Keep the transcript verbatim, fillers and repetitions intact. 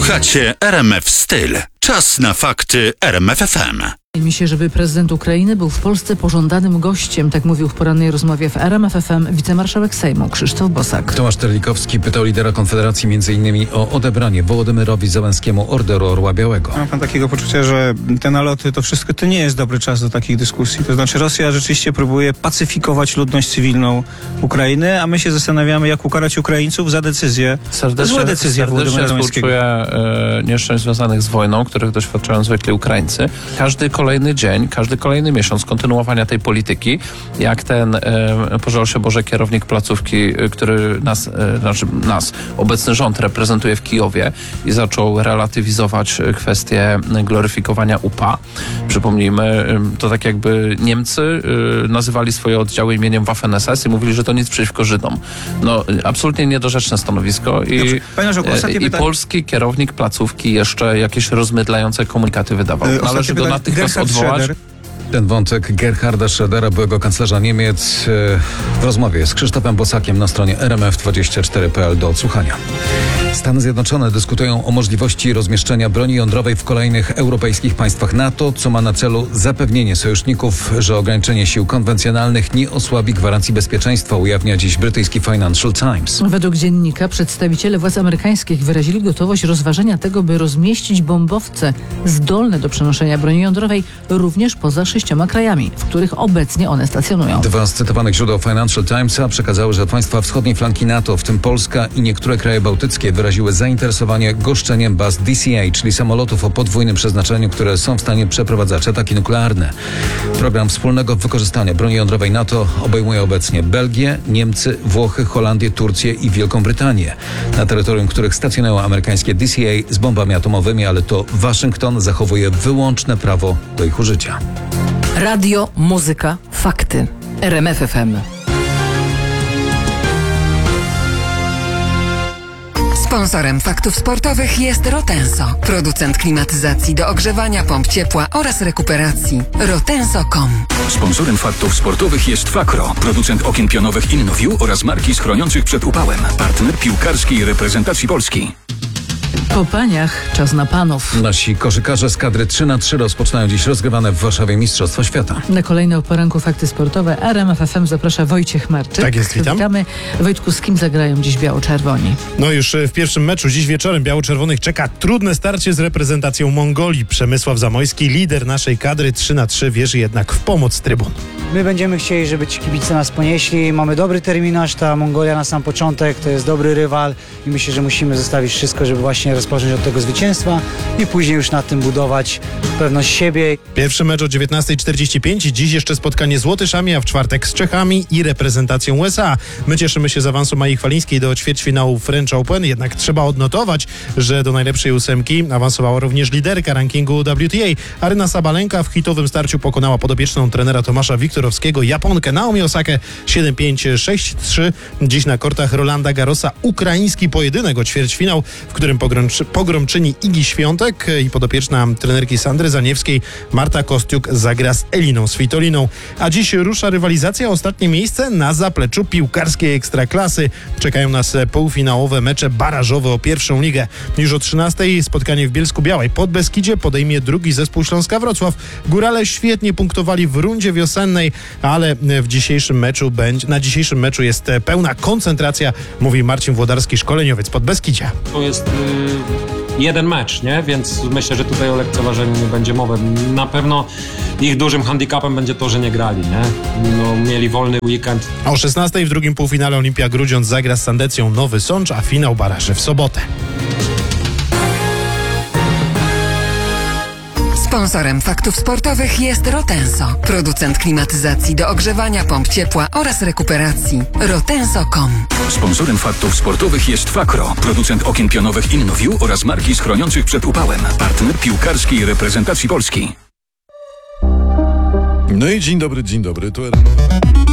Słuchacie R M F Styl. Czas na fakty R M F F M. Wydaje mi się, żeby prezydent Ukrainy był w Polsce pożądanym gościem, tak mówił w porannej rozmowie w R M F F M wicemarszałek Sejmu Krzysztof Bosak. Tomasz Terlikowski pytał lidera Konfederacji między innymi o odebranie Wołodymyrowi Zełenskiemu Orderu Orła Białego. Mam pan takiego poczucia, że te naloty, to wszystko to nie jest dobry czas do takich dyskusji. To znaczy Rosja rzeczywiście próbuje pacyfikować ludność cywilną Ukrainy, a my się zastanawiamy, jak ukarać Ukraińców za decyzję. Serdecznie, Złe decyzje serdecznie współczuję e, nieszczęść związanych z wojną, których doświadczają zwykli Ukraińcy. Każdy kolejny dzień, każdy kolejny miesiąc kontynuowania tej polityki, jak ten e, pożal się Boże kierownik placówki, który nas, e, znaczy nas, obecny rząd reprezentuje w Kijowie i zaczął relatywizować kwestię gloryfikowania U P A. Przypomnijmy, to tak jakby Niemcy e, nazywali swoje oddziały imieniem Waffen S S i mówili, że to nic przeciwko Żydom. No, absolutnie niedorzeczne stanowisko i, Dobrze, e, i polski kierownik placówki jeszcze jakieś rozmydlające komunikaty wydawał. Należy go natychmiast odwołać. Ten wątek Gerharda Schrödera, byłego kanclerza Niemiec, w rozmowie z Krzysztofem Bosakiem na stronie R M F dwadzieścia cztery kropka p l do odsłuchania. Stany Zjednoczone dyskutują o możliwości rozmieszczenia broni jądrowej w kolejnych europejskich państwach NATO, co ma na celu zapewnienie sojuszników, że ograniczenie sił konwencjonalnych nie osłabi gwarancji bezpieczeństwa, ujawnia dziś brytyjski Financial Times. Według dziennika przedstawiciele władz amerykańskich wyrazili gotowość rozważenia tego, by rozmieścić bombowce zdolne do przenoszenia broni jądrowej również poza sześcioma krajami, w których obecnie one stacjonują. Dwa z cytowanych źródeł Financial Timesa przekazały, że państwa wschodniej flanki NATO, w tym Polska i niektóre kraje bałtyckie, wyraziły zainteresowanie goszczeniem baz D C A, czyli samolotów o podwójnym przeznaczeniu, które są w stanie przeprowadzać ataki nuklearne. Program wspólnego wykorzystania broni jądrowej NATO obejmuje obecnie Belgię, Niemcy, Włochy, Holandię, Turcję i Wielką Brytanię, na terytorium których stacjonują amerykańskie D C A z bombami atomowymi, ale to Waszyngton zachowuje wyłączne prawo do ich użycia. Radio, muzyka, fakty. R M F F M. Sponsorem faktów sportowych jest Rotenso, producent klimatyzacji do ogrzewania, pomp ciepła oraz rekuperacji. rotenso kropka com. Sponsorem faktów sportowych jest Fakro, producent okien pionowych InnoView oraz marki schroniących przed upałem. Partner piłkarskiej reprezentacji Polski. Po paniach czas na panów. Nasi koszykarze z kadry trzy na trzy rozpoczynają dziś rozgrywane w Warszawie Mistrzostwa Świata. Na kolejne o poranku fakty sportowe R M F F M zaprasza Wojciech Marczyk. Tak jest, witam. Witamy. Wojtku, z kim zagrają dziś biało-czerwoni? No już w pierwszym meczu dziś wieczorem biało-czerwonych czeka trudne starcie z reprezentacją Mongolii. Przemysław Zamojski, lider naszej kadry trzy na trzy, wierzy jednak w pomoc trybun. My będziemy chcieli, żeby ci kibice nas ponieśli. Mamy dobry terminarz, ta Mongolia na sam początek, to jest dobry rywal i myślę, że musimy zostawić wszystko, żeby właśnie rozpocząć od tego zwycięstwa i później już na tym budować pewność siebie. Pierwszy mecz o dziewiętnasta czterdzieści pięć, dziś jeszcze spotkanie z Łotyszami, a w czwartek z Czechami i reprezentacją U S A. My cieszymy się z awansu Mai Chwalińskiej do ćwierćfinału French Open, jednak trzeba odnotować, że do najlepszej ósemki awansowała również liderka rankingu W T A. Aryna Sabalenka w hitowym starciu pokonała podopieczną trenera Tomasza Wiktorowskiego Japonkę Naomi Osakę siedem pięć, sześć trzy. Dziś na kortach Rolanda Garrosa ukraiński pojedynek o ćwierćfinał, w którym pogromczy, pogromczyni Igi Świątek i podopieczna trenerki Sandry Zaniewskiej Marta Kostiuk zagra z Eliną Svitoliną. A dziś rusza rywalizacja o ostatnie miejsce na zapleczu piłkarskiej ekstraklasy. Czekają nas półfinałowe mecze barażowe o pierwszą ligę. Już o trzynastej spotkanie w Bielsku-Białej. Pod Beskidzie podejmie drugi zespół Śląska Wrocław. Górale świetnie punktowali w rundzie wiosennej, ale w dzisiejszym meczu będzie, na dzisiejszym meczu jest pełna koncentracja, mówi Marcin Włodarski, szkoleniowiec Pod Beskidzia. To jest y, jeden mecz, nie? Więc myślę, że tutaj o lekceważeniu nie będzie mowy. Na pewno ich dużym handicapem będzie to, że nie grali, nie? No, mieli wolny weekend. O szesnastej w drugim półfinale Olimpia Grudziądz zagra z Sandecją Nowy Sącz, a finał baraży w sobotę. Sponsorem faktów sportowych jest Rotenso, producent klimatyzacji do ogrzewania, pomp ciepła oraz rekuperacji. rotenso kropka com. Sponsorem faktów sportowych jest Fakro, producent okien pionowych InnoView oraz marki schroniących przed upałem. Partner piłkarskiej reprezentacji Polski. No i dzień dobry, dzień dobry. Tu